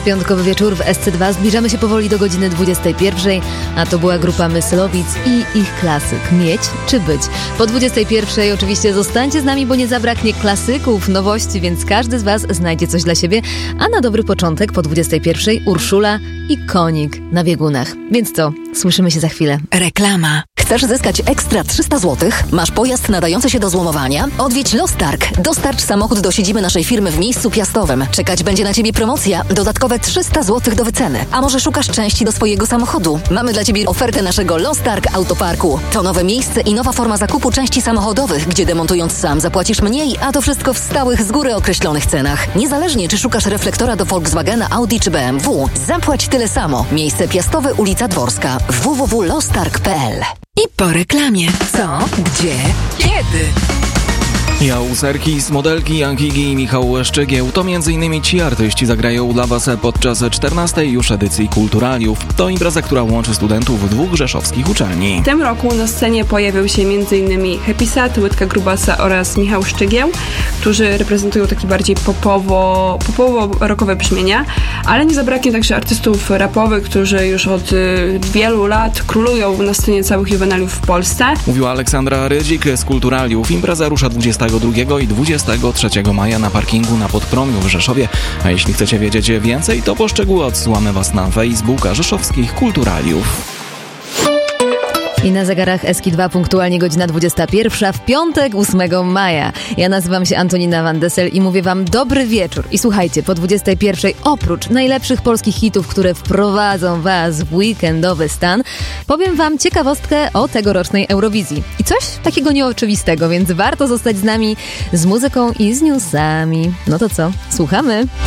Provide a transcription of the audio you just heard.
piątkowy wieczór w SC2. Zbliżamy się powoli do godziny 21, a to była grupa Myslowic i ich klasyk Mieć czy Być. Po 21 oczywiście zostańcie z nami, bo nie zabraknie klasyków, nowości, więc każdy z Was znajdzie coś dla siebie. A na dobry początek po 21 Urszula i Konik na biegunach. Więc co? Słyszymy się za chwilę. Reklama. Chcesz zyskać ekstra 300 zł? Masz pojazd nadający się do złomowania? Odwiedź Lostarg. Dostarcz samochód do siedziby naszej firmy w miejscu Piastowym. Czekać będzie na Ciebie promocja. Dodatkowe 300 zł do wyceny. A może szukasz części do swojego samochodu? Mamy dla Ciebie ofertę naszego Lostarg Autoparku. To nowe miejsce i nowa forma zakupu części samochodowych, gdzie demontując sam zapłacisz mniej, a to wszystko w stałych, z góry określonych cenach. Niezależnie czy szukasz reflektora do Volkswagena, Audi czy BMW, zapłać tyle samo. Miejsce Piastowe, ulica Dworska. www.lostarg.pl. I po reklamie. Co? Gdzie? Kiedy? Jałserki, Modelki, Jankigi i Michał Szczygieł to m.in. ci artyści zagrają dla Was podczas 14. już edycji Kulturaliów. To impreza, która łączy studentów dwóch rzeszowskich uczelni. W tym roku na scenie pojawią się m.in. Happy Sad, Łydka Grubasa oraz Michał Szczygieł, którzy reprezentują takie bardziej popowo-rockowe brzmienia, ale nie zabraknie także artystów rapowych, którzy już od wielu lat królują na scenie całych juwenaliów w Polsce. Mówiła Aleksandra Rydzik z Kulturaliów. Impreza rusza 22 i 23 maja na parkingu na Podpromiu w Rzeszowie. A jeśli chcecie wiedzieć więcej, to po szczegóły odsyłamy Was na Facebooka Rzeszowskich Kulturaliów. I na zegarach SK2 punktualnie godzina 21 w piątek 8 maja. Ja nazywam się Antonina Van Dessel i mówię Wam dobry wieczór. I słuchajcie, po 21 oprócz najlepszych polskich hitów, które wprowadzą Was w weekendowy stan, powiem Wam ciekawostkę o tegorocznej Eurowizji. I coś takiego nieoczywistego, więc warto zostać z nami z muzyką i z newsami. No to co? Słuchamy!